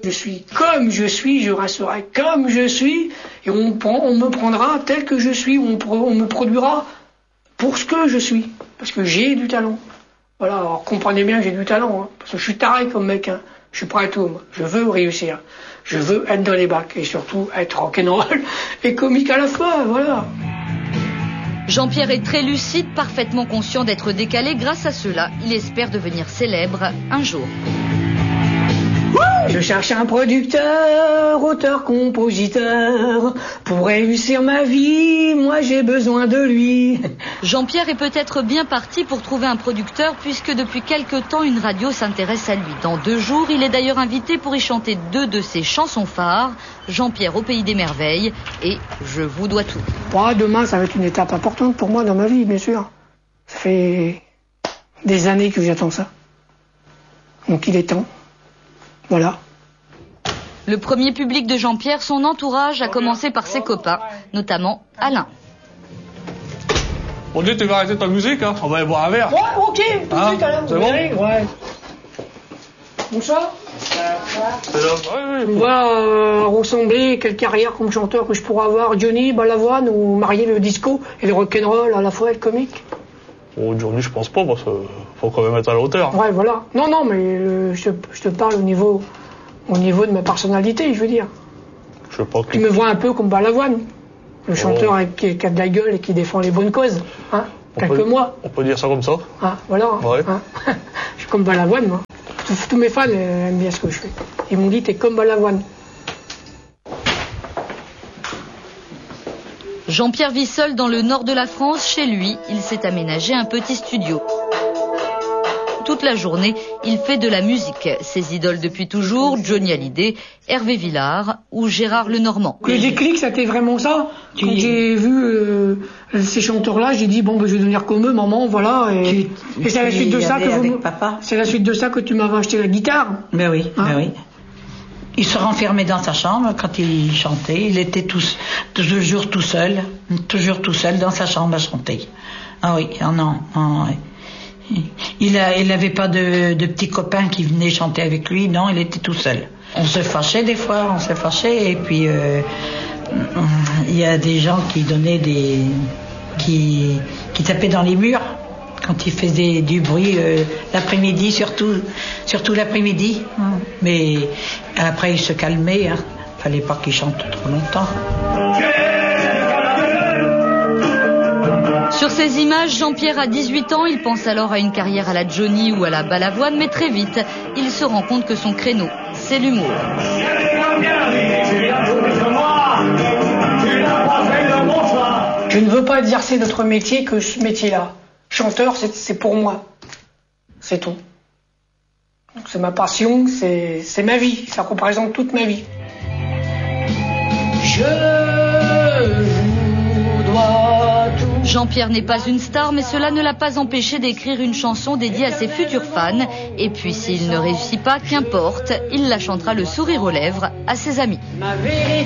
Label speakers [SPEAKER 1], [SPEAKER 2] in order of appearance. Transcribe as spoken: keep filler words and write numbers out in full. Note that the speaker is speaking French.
[SPEAKER 1] Je suis comme je suis, je resterai comme je suis, et on, on me prendra tel que je suis, on, on me produira pour ce que je suis, parce que j'ai du talent. Voilà, alors comprenez bien que j'ai du talent, hein, parce que je suis taré comme mec, hein. Je suis prêt à tout, moi. Je veux réussir, je veux être dans les bacs, et surtout être rock'n'roll et comique à la fois, voilà.
[SPEAKER 2] Jean-Pierre est très lucide, parfaitement conscient d'être décalé. Grâce à cela, il espère devenir célèbre un jour.
[SPEAKER 1] Je cherche un producteur, auteur, compositeur. Pour réussir ma vie, moi j'ai besoin de lui.
[SPEAKER 2] Jean-Pierre est peut-être bien parti pour trouver un producteur, puisque depuis quelque temps, une radio s'intéresse à lui. Dans deux jours, il est d'ailleurs invité pour y chanter deux de ses chansons phares, Jean-Pierre au pays des merveilles et Je vous dois tout.
[SPEAKER 1] Moi, demain, ça va être une étape importante pour moi dans ma vie, bien sûr. Ça fait des années que j'attends ça. Donc il est temps. Voilà.
[SPEAKER 2] Le premier public de Jean-Pierre, son entourage, a commencé par ses copains, notamment Alain.
[SPEAKER 3] On dit tu vas arrêter ta musique, hein, on va aller boire un verre.
[SPEAKER 1] Ouais, ok, tout de
[SPEAKER 3] hein,
[SPEAKER 1] suite, Alain.
[SPEAKER 3] C'est bon
[SPEAKER 1] allez, ouais. Bonsoir.
[SPEAKER 3] C'est là, ouais,
[SPEAKER 1] On
[SPEAKER 3] ouais.
[SPEAKER 1] va euh, ressembler, quelle carrière comme chanteur que je pourrais avoir, Johnny, Balavoine, ou marier le disco et le rock'n'roll à la fois, être comique.
[SPEAKER 3] Oh, Johnny, je pense pas, parce qu'il faut quand même être à la hauteur.
[SPEAKER 1] Ouais, voilà. Non, non, mais euh, je, te, je te parle au niveau, au niveau de ma personnalité, je veux dire.
[SPEAKER 3] Je sais pas.
[SPEAKER 1] Tu me vois un peu comme Balavoine, le chanteur oh. avec, qui, qui a de la gueule et qui défend les bonnes causes. Hein, quelques
[SPEAKER 3] peut,
[SPEAKER 1] mois.
[SPEAKER 3] On peut dire ça comme ça.
[SPEAKER 1] Ah, voilà.
[SPEAKER 3] Ouais.
[SPEAKER 1] Hein. Je suis comme Balavoine, moi. Tous, tous mes fans euh, aiment bien ce que je fais. Ils m'ont dit, t'es comme Balavoine.
[SPEAKER 2] Jean-Pierre vit seul dans le nord de la France. Chez lui, il s'est aménagé un petit studio. Toute la journée, il fait de la musique. Ses idoles depuis toujours, Johnny Hallyday, Hervé Villard ou Gérard Lenormand.
[SPEAKER 1] Le déclic, c'était vraiment ça.
[SPEAKER 4] Tu...
[SPEAKER 1] Quand j'ai vu euh, ces chanteurs-là, j'ai dit bon, ben, je vais devenir comme eux, maman, voilà. Et, et c'est la suite de ça que vous. C'est la suite de ça que tu m'avais acheté la guitare.
[SPEAKER 4] Ben oui,
[SPEAKER 1] hein?
[SPEAKER 4] ben oui. Il se renfermait dans sa chambre quand il chantait. Il était tous, toujours tout seul, toujours tout seul dans sa chambre à chanter. Ah oui, ah non, ah, oui. Il a, il n'avait pas de, de petits copains qui venaient chanter avec lui. Non, il était tout seul. On se fâchait des fois, on se fâchait et puis euh, il y a des gens qui donnaient des, qui, qui tapaient dans les murs quand il faisait du bruit euh, l'après-midi, surtout, surtout l'après-midi. Mais après il se calmait. Hein. Fallait pas qu'il chante trop longtemps.
[SPEAKER 2] Sur ces images, Jean-Pierre a dix-huit ans, il pense alors à une carrière à la Johnny ou à la Balavoine, mais très vite, il se rend compte que son créneau, c'est l'humour.
[SPEAKER 1] Je ne veux pas exercer d'autre métier que ce métier-là. Chanteur, c'est pour moi. C'est tout. C'est ma passion, c'est ma vie, ça représente toute ma vie. Je vous dois tout.
[SPEAKER 2] Jean-Pierre n'est pas une star, mais cela ne l'a pas empêché d'écrire une chanson dédiée à ses futurs fans. Et puis s'il ne réussit pas, qu'importe, il la chantera le sourire aux lèvres à ses amis.